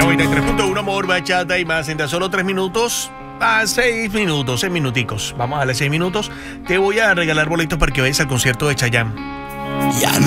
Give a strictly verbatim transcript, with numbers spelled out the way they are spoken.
noventa y tres punto uno Amor, Bachata y más. En tan solo tres minutos, a seis minutos, seis minuticos. Vamos a darle seis minutos. Te voy a regalar boletos para que vayas al concierto de Chayanne. Ya no.